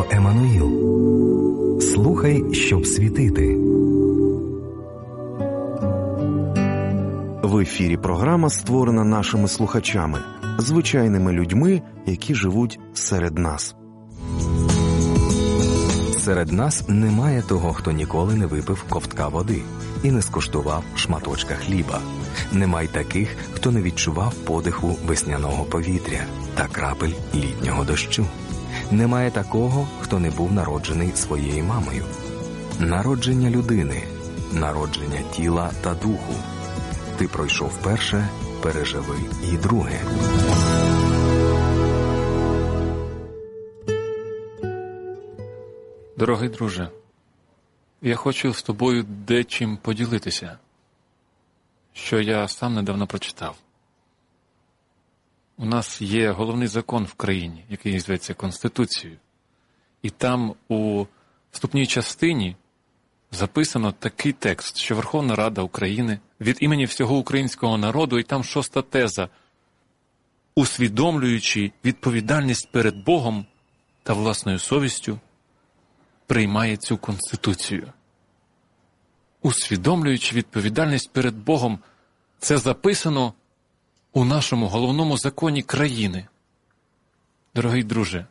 Радіо Еммануїл. Слухай, щоб світити. В ефірі програма створена нашими слухачами, звичайними людьми, які живуть серед нас. Серед нас немає того, хто ніколи не випив ковтка води і не скуштував шматочка хліба. Немає таких, хто не відчував подиху весняного повітря та крапель літнього дощу. Немає такого, хто не був народжений своєю мамою. Народження людини, народження тіла та духу. Ти пройшов перше, переживи і друге. Дорогий друже, я хочу з тобою дечим поділитися, що я сам недавно прочитав. У нас є головний закон в країні, який зветься Конституцією. І там у вступній частині записано такий текст, що Верховна Рада України від імені всього українського народу, і там 6 теза, усвідомлюючи відповідальність перед Богом та власною совістю, приймає цю Конституцію. Усвідомлюючи відповідальність перед Богом, це записано у нашому головному законі країни. Дорогий друже,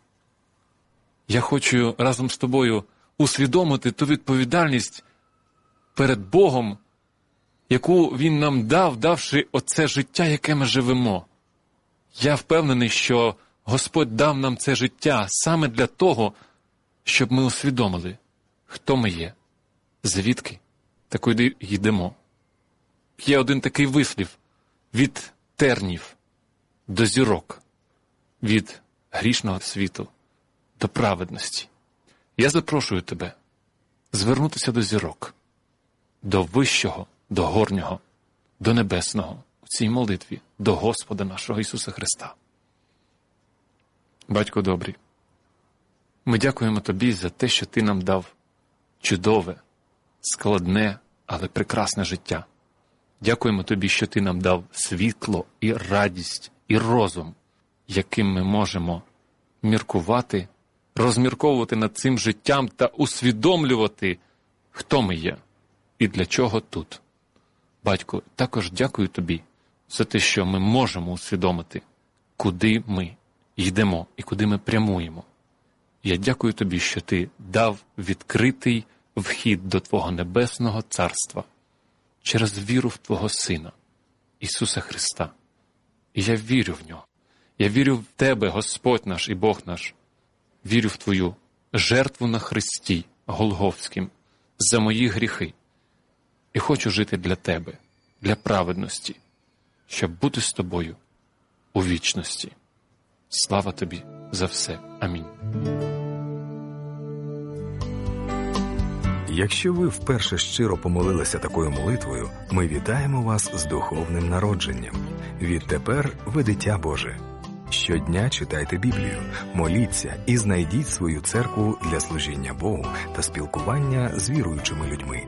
я хочу разом з тобою усвідомити ту відповідальність перед Богом, яку Він нам дав, давши оце життя, яке ми живемо. Я впевнений, що Господь дав нам це життя саме для того, щоб ми усвідомили, хто ми є, звідки та куди йдемо. Є один такий вислів: від тернів до зірок, від грішного світу до праведності. Я запрошую тебе звернутися до зірок, до вищого, до горнього, до небесного у цій молитві, до Господа нашого Ісуса Христа. Батько добрий, ми дякуємо Тобі за те, що Ти нам дав чудове, складне, але прекрасне життя. Дякуємо Тобі, що Ти нам дав світло і радість і розум, яким ми можемо міркувати, розмірковувати над цим життям та усвідомлювати, хто ми є і для чого тут. Батько, також дякую Тобі за те, що ми можемо усвідомити, куди ми йдемо і куди ми прямуємо. Я дякую Тобі, що Ти дав відкритий вхід до Твого Небесного Царства через віру в Твого Сина, Ісуса Христа. І я вірю в Нього. Я вірю в Тебе, Господь наш і Бог наш. Вірю в Твою жертву на Христі Голгофським за мої гріхи. І хочу жити для Тебе, для праведності, щоб бути з Тобою у вічності. Слава Тобі за все. Амінь. Якщо ви вперше щиро помолилися такою молитвою, ми вітаємо вас з духовним народженням. Відтепер ви дитя Боже. Щодня читайте Біблію, моліться і знайдіть свою церкву для служіння Богу та спілкування з віруючими людьми.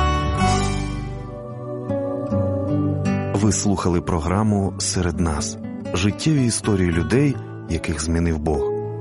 Ви слухали програму «Серед нас» – життєві історії людей, яких змінив Бог.